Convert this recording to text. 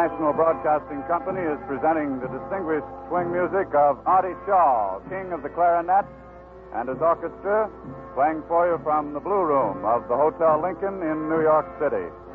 National Broadcasting Company is presenting the distinguished swing music of Artie Shaw, king of the clarinet, and his orchestra, playing for you from the Blue Room of the Hotel Lincoln in New York City.